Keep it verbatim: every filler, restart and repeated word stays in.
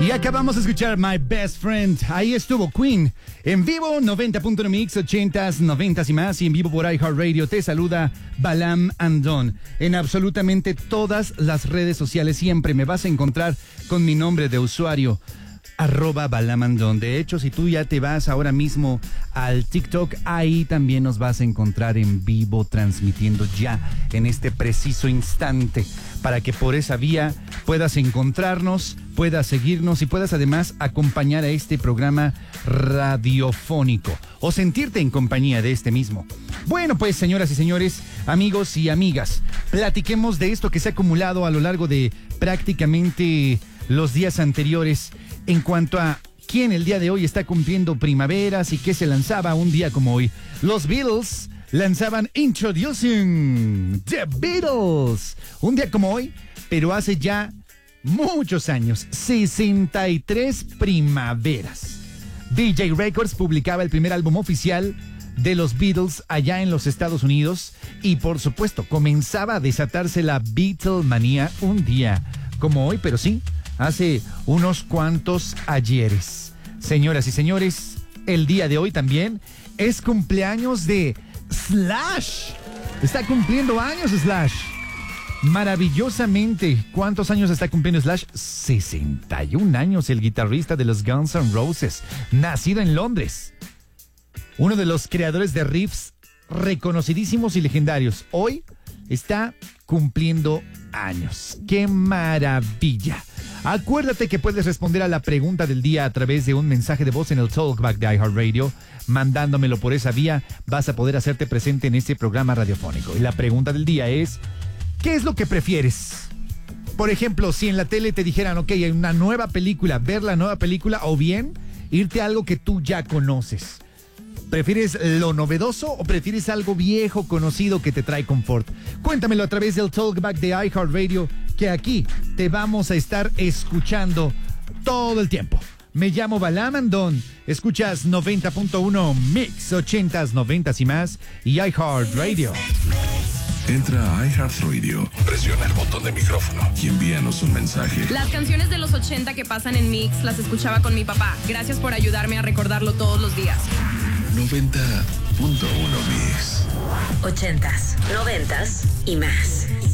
Y acabamos de escuchar My Best Friend. Ahí estuvo Queen. En vivo, noventa punto uno Mix, ochentas, noventas y más. Y en vivo por iHeartRadio te saluda Balam Andón. En absolutamente todas las redes sociales siempre me vas a encontrar con mi nombre de usuario, arroba Balamandón. De hecho, si tú ya te vas ahora mismo al TikTok, ahí también nos vas a encontrar en vivo, transmitiendo ya en este preciso instante, para que por esa vía puedas encontrarnos, puedas seguirnos y puedas además acompañar a este programa radiofónico o sentirte en compañía de este mismo. Bueno, pues señoras y señores, amigos y amigas, platiquemos de esto que se ha acumulado a lo largo de prácticamente los días anteriores en cuanto a quién el día de hoy está cumpliendo primaveras y qué se lanzaba un día como hoy. Los Beatles lanzaban Introducing the Beatles un día como hoy, pero hace ya muchos años, sesenta y tres primaveras. D J Records publicaba el primer álbum oficial de los Beatles allá en los Estados Unidos y por supuesto comenzaba a desatarse la Beatlemanía un día como hoy, pero sí, hace unos cuantos ayeres. Señoras y señores, el día de hoy también es cumpleaños de Slash. Está cumpliendo años Slash. Maravillosamente. ¿Cuántos años está cumpliendo Slash? sesenta y un años, el guitarrista de los Guns N' Roses, nacido en Londres. Uno de los creadores de riffs reconocidísimos y legendarios. Hoy está cumpliendo años. ¡Qué maravilla! Acuérdate que puedes responder a la pregunta del día a través de un mensaje de voz en el Talkback de iHeartRadio. Mandándomelo por esa vía, vas a poder hacerte presente en este programa radiofónico. Y la pregunta del día es, ¿qué es lo que prefieres? Por ejemplo, si en la tele te dijeran, ok, hay una nueva película, ver la nueva película, o bien irte a algo que tú ya conoces. ¿Prefieres lo novedoso o prefieres algo viejo, conocido, que te trae confort? Cuéntamelo a través del Talkback de iHeartRadio, que aquí te vamos a estar escuchando todo el tiempo. Me llamo Balam Andón. Escuchas noventa punto uno Mix, ochentas, noventas y más, y iHeartRadio. Entra a iHeartRadio, presiona el botón de micrófono y envíanos un mensaje. Las canciones de los ochenta que pasan en Mix las escuchaba con mi papá. Gracias por ayudarme a recordarlo todos los días. noventa punto uno Mix. Ochentas, noventas y más.